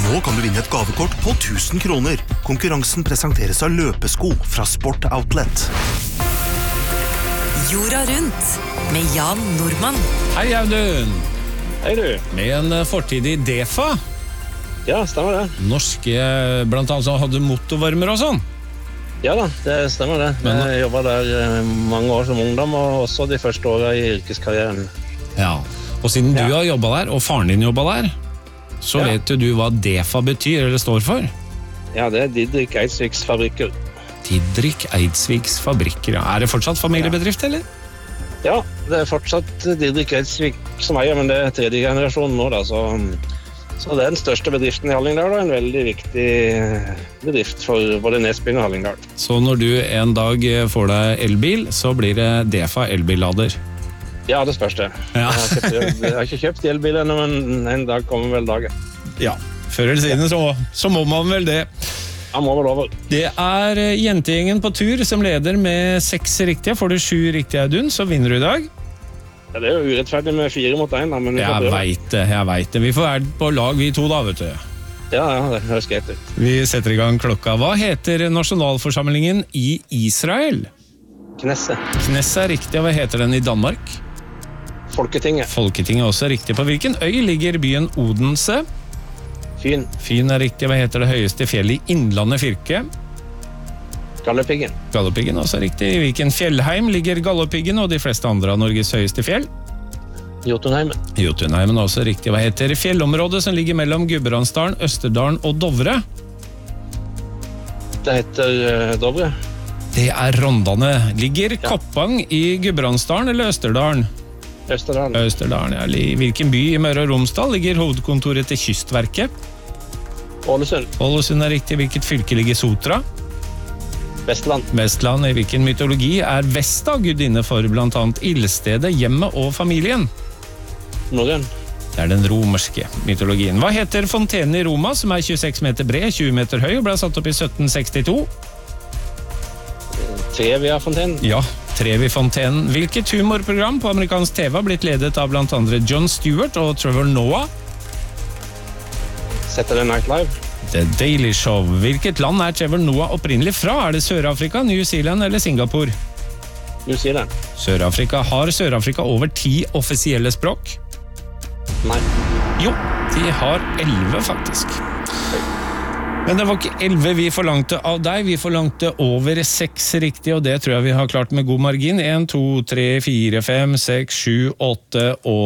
Nå kan du vinne et gavekort på 1000 kroner. Konkurransen presenteres av løpesko fra Sport Outlet. Jorda rundt med Jan Nordmann. Hei, Audun. Hei du. Med en fortid i DEFA. Ja, stemmer det. Norske, blant annet som hadde motorvarmer og sånn. Ja da, det stemmer det. Jeg jobbet der mange år som ungdom, og også de første årene i yrkeskarrieren. Ja, og siden du har jobbet der, og faren din jobbet der, så vet jo du hva DEFA betyr, eller står for? Ja, det Didrik Eidsviks fabrikker. Didrik Eidsviks fabrikker, ja. Det fortsatt familiebedrift, eller? Ja, det fortsatt Didrik Eidsvik som eier, men det tredje generasjonen nå da, så det den største bedriften i Hallingdal, og en veldig viktig bedrift for både Nesbyen og Hallingdal. Så når du en dag får deg elbil, så blir det DEFA elbillader? Ja, det spørs det. Ja. Jeg har ikke kjøpt elbil ennå, men en dag kommer vel dagen. Ja, før eller siden så må man vel det. Han må vel over. Det jentegjengen på tur som leder med 6 riktige. Får du 7 riktige, Audun, så vinner du i dag. Ja, det jo urettferdig med 4 mot 1, da, men jeg vet det. Vi får være på lag, vi to da, vet du. Ja, det høres greit ut. Vi setter i gang klokka. Hva heter nasjonalforsamlingen i Israel? Knesset. Knesset riktig, og hva heter den i Danmark? Folketinget. Folketinget også riktig. På hvilken øy ligger byen Odense? Fyn. Fyn riktig. Hva heter det høyeste fjellet i Innlandet fylke? Galdhøpiggen. Galdhøpiggen også riktig. I hvilken fjellheim ligger Galdhøpiggen og de fleste andre av Norges høyeste fjell? Jotunheimen. Jotunheimen også riktig. Hva heter fjellområdet som ligger mellom Gudbrandsdalen, Østerdalen og Dovre? Det heter Dovre. Det Rondane. Ligger Koppang i Gudbrandsdalen eller Østerdalen? Østerdalen. Østerdalen, ja. I hvilken by i Møre og Romsdal ligger hovedkontoret til Kystverket? Ålesund. Ålesund riktig. Hvilket fylke ligger Sotra? Vestland. Vestland. I hvilken mytologi Vesta gudinne for blant annet ildstedet, hjemmet og familien? Norrøn. Det den romerske mytologien. Hva heter fontenen i Roma, som 26 meter bred, 20 meter høy, og ble satt opp i 1762? Trevi-fontenen. Ja, Trevi-fontenen. Hvilket humorprogram på amerikansk TV har blitt ledet av blant andre Jon Stewart og Trevor Noah? Saturday Night Live. The Daily Show. Hvilket land Trevor Noah opprinnelig fra? Det Sør-Afrika, New Zealand eller Singapore? New Zealand. Sør-Afrika. Har Sør-Afrika over 10 offisielle språk? Nei. Jo, de har 11 faktisk. Men det var ikke 11 vi forlangte av deg, vi forlangte over 6 riktig, og det tror jeg vi har klart med god margin. 1, 2, 3, 4, 5, 6, 7, 8 og